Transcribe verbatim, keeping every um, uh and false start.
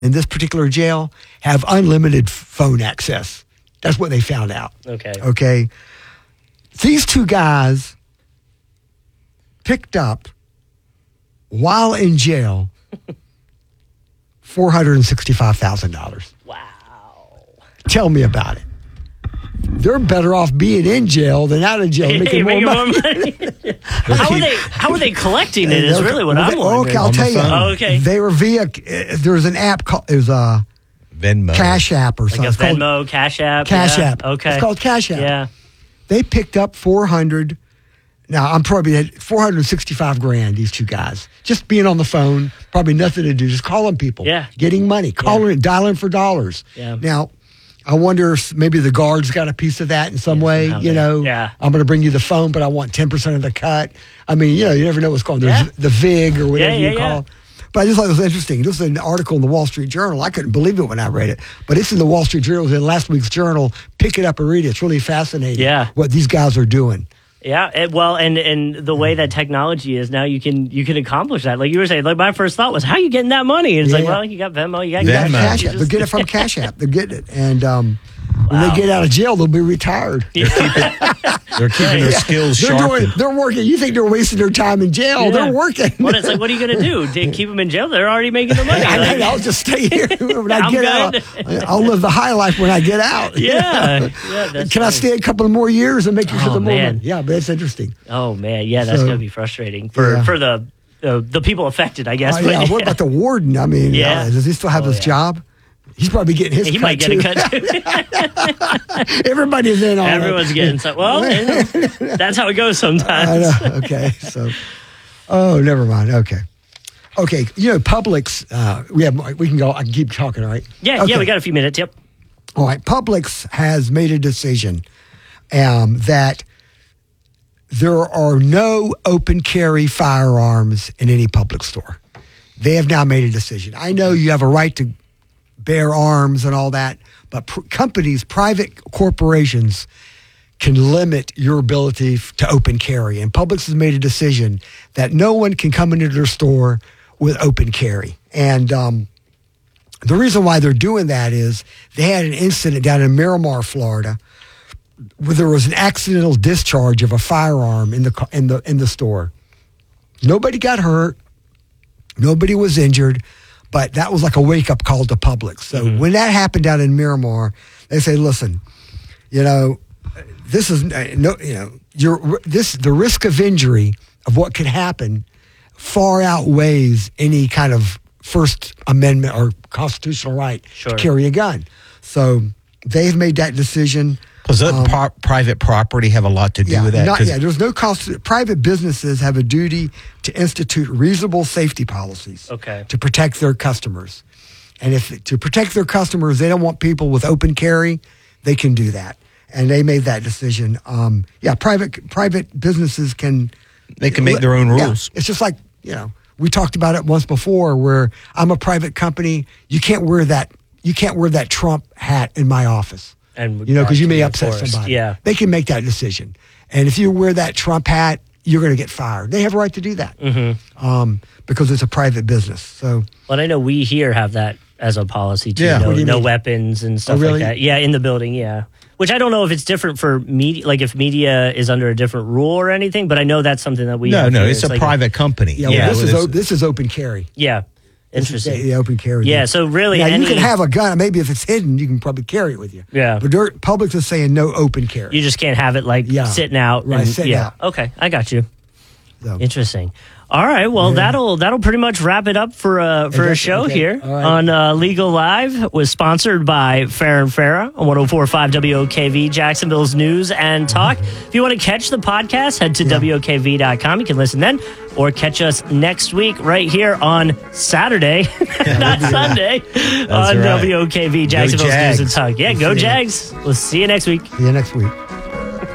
in this particular jail have unlimited phone access. That's what they found out. Okay. Okay. These two guys picked up, while in jail, four hundred sixty-five thousand dollars. Wow. Tell me about it. They're better off being in jail than out of jail, making, making more more money. money. how are they? How are they collecting it? Is really what well, I'm they, wondering. Okay, I'll On the tell you. phone. Oh, okay. They were via. Uh, there was an app called. It was a Venmo. Cash App or Like something. a It's called Venmo, Cash App. Cash yeah. App. Okay. It's called Cash App. Yeah. They picked up four hundred. Now I'm probably at four hundred sixty-five grand. These two guys just being on the phone, probably nothing to do, just calling people, Yeah. getting money, calling, dialing for dollars. Yeah. Now, I wonder if maybe the guards got a piece of that in some Yeah, way. somehow You they- know, yeah. I'm going to bring you the phone, but I want ten percent of the cut. I mean, you know, you never know what's going on. There's Yeah. the V I G or whatever Yeah, you yeah, call. yeah. But I just thought it was interesting. This was an article in the Wall Street Journal. I couldn't believe it when I read it. But it's in the Wall Street Journal. It was in last week's Journal. Pick it up and read it. It's really fascinating Yeah. what these guys are doing. Yeah, it, well, and and the way that technology is now, you can you can accomplish that. Like you were saying, like my first thought was, how are you getting that money? And it's Yeah, like, yeah. well, you got Venmo, you got They got Venmo. Cash You App. They're just- getting it from Cash App. They're getting it. And um, when Wow. they get out of jail, they'll be retired. They're keeping, they're keeping their skills They're, sharp. doing, they're working. You think they're wasting their time in jail? Yeah. They're working. Well, it's like, what are you going to do? To keep them in jail? They're already making the money. I Like, mean, I'll just stay here when I I'm get out. good. I'll live the high life when I get out. yeah, yeah. That's Can I funny. stay a couple of more years and make you Oh, for the man. moment? Yeah, but it's interesting. Oh man, yeah, that's So- going to be frustrating for Yeah. for the uh, the people affected, I guess. Oh, but, yeah. What about the warden? I mean, Yeah. uh, does he still have Oh, his yeah. job? He's probably getting his He cut might get too. a cut too. Everybody's in on it. Everyone's getting so. Well, you know, that's how it goes I sometimes. know. Okay, so, oh, never mind. Okay, okay. You know, Publix. Uh, we have. We can go. I can keep talking. All right. Yeah, Okay. yeah, we got a few minutes. Yep. All right. Publix has made a decision um, that there are no open carry firearms in any Publix store. They have now made a decision. I know you have a right to bear arms and all that, but pr- companies, private corporations, can limit your ability f- to open carry. And Publix has made a decision that no one can come into their store with open carry. And um, the reason why they're doing that is they had an incident down in Miramar, Florida, where there was an accidental discharge of a firearm in the co- in the in the store. Nobody got hurt. Nobody was injured, but that was like a wake-up call to Publix. So Mm-hmm. when that happened down in Miramar, they say, "Listen, you know, this is uh, no, you know, your this the risk of injury of what could happen far outweighs any kind of First Amendment or constitutional right Sure. to carry a gun." So they've made that decision. Does that Um, par- private property have a lot to do Yeah, with that? not, 'Cause yeah, there's no cost. Private businesses have a duty to institute reasonable safety policies Okay. to protect their customers. And if to protect their customers, they don't want people with open carry, they can do that. And they made that decision. Um, yeah, private private businesses can. They can make their own Yeah, rules. it's just like, you know, we talked about it once before where I'm a private company. You can't wear that. You can't wear that Trump hat in my office. And You know, because you may be upset enforced. somebody. Yeah. They can make that decision. And if you wear that Trump hat, you're going to get fired. They have a right to do that Mm-hmm. um, because it's a private business. So, But I know we here have that as a policy too. Yeah. No, What do you no mean? weapons and stuff Oh, really? like that. Yeah, in the building. Yeah. Which I don't know if it's different for media, like if media is under a different rule or anything. But I know that's something that we. no, have no, here. it's a like private company. yeah, well, Yeah, this, well, is this- o- this is open carry. Yeah. This is Interesting. the open carry. Yeah, so really now, any- you can have a gun. Maybe if it's hidden, you can probably carry it with you. Yeah. But they're- Publix is saying no open carry. You just can't have it like Yeah. sitting out. Right, and- sitting yeah. out. Okay, I got you. So, Interesting. All right. Well, that'll that'll pretty much wrap it up for uh, for a Okay, show okay. here All right. on uh, Legal Live. Was sponsored by Farrah and Farrah on one oh four point five W O K V, Jacksonville's news and talk. If you want to catch the podcast, head to W O K V dot com. You can listen then, or catch us next week right here on Saturday, not Sunday, on right. W O K V, Jacksonville's Jags. news and talk. Yeah, go See ya. Jags. We'll see you next week. see you next week.